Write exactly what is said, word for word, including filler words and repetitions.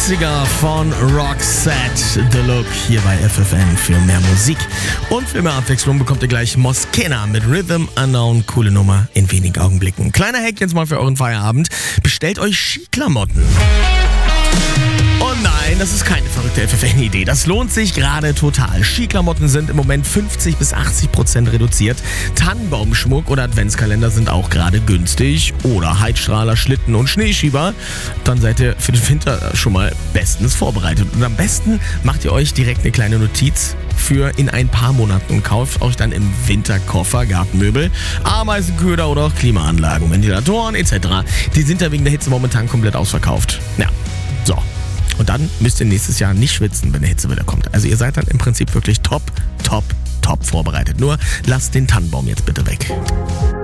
achtziger von Roxette, The Look, hier bei F F N. Für mehr Musik und für mehr Abwechslung bekommt ihr gleich Moskena mit Rhythm Unknown. Coole Nummer in wenigen Augenblicken. Kleiner Hack jetzt mal für euren Feierabend. Bestellt euch Skiklamotten. Oh nein, das ist keine verrückte F F N-Idee. Das lohnt sich gerade total. Skiklamotten sind im Moment fünfzig bis achtzig Prozent reduziert. Tannenbaumschmuck oder Adventskalender sind auch gerade günstig. Oder Heizstrahler, Schlitten und Schneeschieber. Dann seid ihr für den Winter schon mal bestens vorbereitet. Und am besten macht ihr euch direkt eine kleine Notiz für in ein paar Monaten und kauft euch dann im Winter Koffer, Gartenmöbel, Ameisenköder oder auch Klimaanlagen, Ventilatoren et cetera. Die sind ja wegen der Hitze momentan komplett ausverkauft. Ja, so. Und dann müsst ihr nächstes Jahr nicht schwitzen, wenn der Hitzewelle kommt. Also ihr seid dann im Prinzip wirklich top, top, top vorbereitet. Nur lasst den Tannenbaum jetzt bitte weg.